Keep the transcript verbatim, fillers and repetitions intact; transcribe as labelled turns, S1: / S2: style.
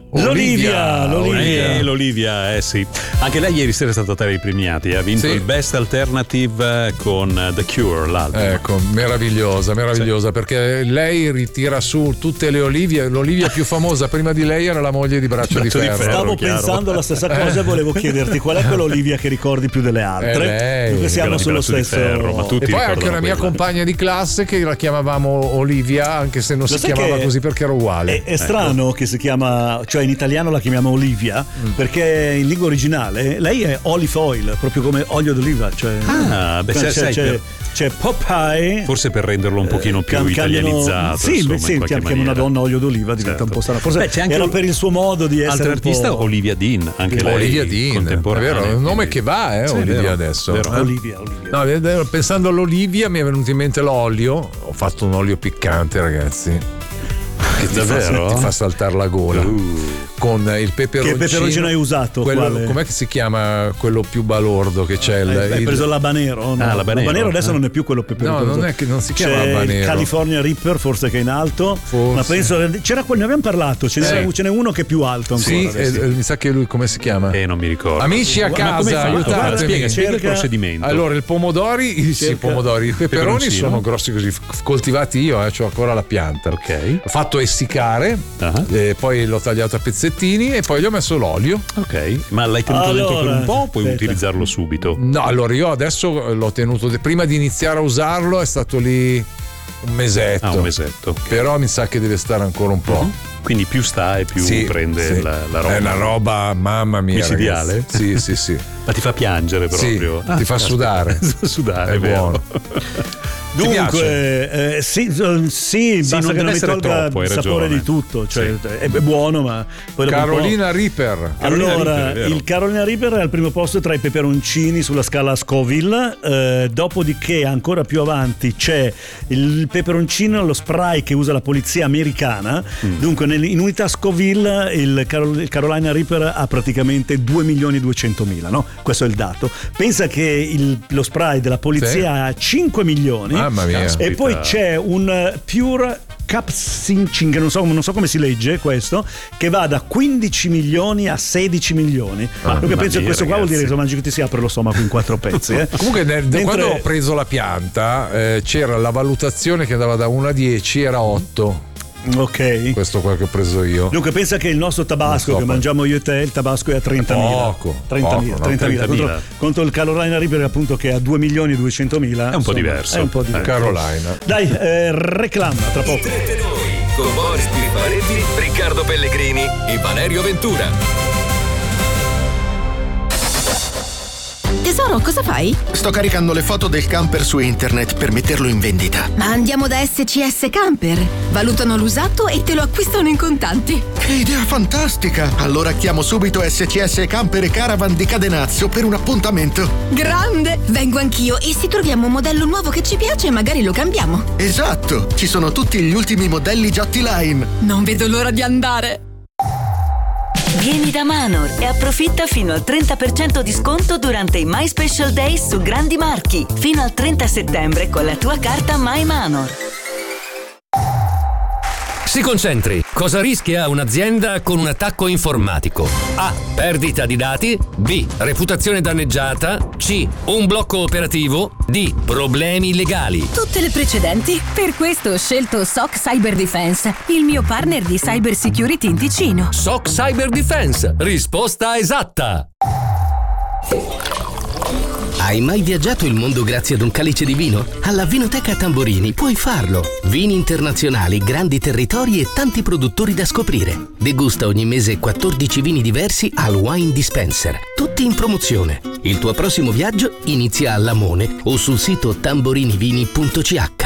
S1: L'Olivia,
S2: l'Olivia, eh, l'Olivia, eh sì. Anche lei ieri sera è stata tra i premiati, ha vinto sì. il Best Alternative con The Cure, l'album.
S3: Ecco, meravigliosa, meravigliosa, sì. perché lei ritira su tutte le Olivie. L'Olivia più famosa prima di lei era la moglie di Braccio, Braccio di Ferro. Ferro
S1: Stavo
S2: chiaro.
S1: pensando alla stessa cosa e volevo chiederti qual è quell'Olivia che ricordi più delle altre.
S3: Lei.
S1: Perché siamo sullo stesso.
S2: Ferro, ma tutti
S3: e poi anche una mia
S2: quella.
S3: compagna di classe che la chiamavamo Olivia, anche se non
S1: Lo
S3: si chiamava così perché era uguale.
S1: È, è strano ecco. che si chiama, cioè in italiano la chiamiamo Olivia, mm. perché in lingua originale lei è olive oil, proprio come olio d'oliva, cioè
S2: ah, beh,
S1: cioè,
S2: c'è,
S1: c'è, c'è, c'è Popeye,
S2: forse per renderlo un pochino più
S1: cam-
S2: italianizzato.
S1: Sì,
S2: insomma,
S1: sì, chiama una donna olio d'oliva diventa certo. un po' strano. Forse beh, c'è anche era un... per il suo modo di essere
S2: altra artista, Olivia Dean, anche lei
S3: Olivia Dean, contemporanea. È vero, è un nome che va, eh, sì, Olivia vero, adesso.
S1: Vero. Eh? Olivia, Olivia.
S3: No, pensando all'Olivia mi è venuto in mente l'olio. Ho fatto un olio piccante, ragazzi. Che ti
S2: davvero?
S3: Fa, ti fa saltare la gola.
S2: Uh.
S3: Con il peperoncino.
S1: Che peperoncino hai usato?
S3: Quello,
S1: quale?
S3: Com'è che si chiama quello più balordo che c'è?
S1: Hai,
S3: il,
S1: hai preso l'habanero? No?
S2: Ah, l'habanero.
S1: L'habanero adesso eh. non è più quello peperoncino.
S3: No, non è che non si chiama
S1: c'è
S3: habanero.
S1: Il California Reaper forse che è in alto.
S3: Forse.
S1: Ma penso c'era quello, ne abbiamo parlato. Ce n'è,
S3: sì.
S1: ce n'è uno che è più alto ancora.
S3: Sì, eh, mi sa che lui come si chiama?
S2: Eh, non mi ricordo.
S3: Amici a casa, aiutatemi.
S2: Spiega, spiega il procedimento.
S3: Allora, il pomodori, sì, pomodori, i peperoni sono grossi così, coltivati io, eh, ho ancora la pianta.
S2: Ok.
S3: Ho fatto essiccare, uh-huh. eh, poi l'ho tagliato a pezzettini e poi gli ho messo l'olio.
S2: Ok, ma l'hai tenuto
S1: allora,
S2: dentro per un po' o puoi
S1: aspetta.
S2: utilizzarlo subito?
S3: No, allora io adesso l'ho tenuto de- prima di iniziare a usarlo è stato lì un mesetto.
S2: Ah, un mesetto. Okay.
S3: Però mi sa che deve stare ancora un po'.
S2: Uh-huh. Quindi più sta e più
S3: sì,
S2: prende
S3: sì.
S2: La, la roba.
S3: È una roba, mamma mia.
S2: Micidiale?
S3: Sì, sì, sì.
S2: Ma ti fa piangere proprio.
S3: Sì, ah, ti fa sudare.
S2: sudare,
S3: è
S2: buono.
S1: Dunque, eh, sì, sì,
S2: sì,
S1: basta
S2: non
S1: che non mi tolga
S2: troppo,
S1: il sapore
S2: ragione.
S1: di tutto, cioè
S2: sì.
S1: è buono, ma poi
S3: Carolina Reaper.
S1: Allora,
S2: Carolina Reaper,
S1: il Carolina Reaper è al primo posto tra i peperoncini sulla scala Scoville, eh, dopodiché ancora più avanti c'è il peperoncino, lo spray che usa la polizia americana. Mm. Dunque, in unità Scoville il, Carol- il Carolina Reaper ha praticamente due milioni duecentomila, no? Questo è il dato. Pensa che il, lo spray della polizia sì. ha cinque milioni.
S3: Mamma mia.
S1: E poi c'è un Pure Capsinching, non so, non so come si legge questo, che va da quindici milioni a sedici milioni.
S2: Ah,
S1: Dunque penso che questo
S2: ragazzi.
S1: qua vuol dire che se mangi che ti si apre lo stomaco in quattro pezzi. Eh.
S3: Comunque nel,
S1: Mentre...
S3: quando ho preso la pianta eh, c'era la valutazione che andava da uno a dieci, era otto.
S1: Ok.
S3: Questo qua che ho preso io.
S1: Dunque pensa che il nostro tabasco so, che mangiamo io e te, il tabasco è a trentamila.
S3: Poco.
S1: trentamila,
S3: poco,
S1: trentamila.
S2: no,
S1: Contro, contro il Carolina Reaper appunto che ha due milioni duecentomila.
S2: È un po' diverso.
S1: È un po' diverso.
S3: Carolina.
S1: Dai, eh, reclama tra poco.
S4: Intrattenoi con Boris Piparetti, Riccardo Pellegrini e Valerio Ventura.
S5: Tesoro, cosa fai?
S6: Sto caricando le foto del camper su internet per metterlo in vendita.
S5: Ma andiamo da S C S Camper. Valutano l'usato e te lo acquistano in contanti.
S6: Che idea fantastica! Allora chiamo subito S C S Camper e Caravan di Cadenazzo per un appuntamento.
S5: Grande! Vengo anch'io e se troviamo un modello nuovo che ci piace magari lo cambiamo.
S6: Esatto! Ci sono tutti gli ultimi modelli Giotti Line.
S5: Non vedo l'ora di andare.
S7: Vieni da Manor e approfitta fino al trenta per cento di sconto durante i My Special Days su grandi marchi. Fino al trenta settembre con la tua carta My Manor.
S8: Si concentri. Cosa rischia un'azienda con un attacco informatico? A. Perdita di dati. B. Reputazione danneggiata. C. Un blocco operativo. D. Problemi legali.
S9: Tutte le precedenti. Per questo ho scelto S O C Cyber Defense, il mio partner di cyber security in Ticino.
S8: S O C Cyber Defense. Risposta esatta.
S10: Hai mai viaggiato il mondo grazie ad un calice di vino? Alla Vinoteca Tamborini puoi farlo. Vini internazionali, grandi territori e tanti produttori da scoprire. Degusta ogni mese quattordici vini diversi al Wine Dispenser, tutti in promozione. Il tuo prossimo viaggio inizia a Lamone o sul sito tamborinivini punto c h.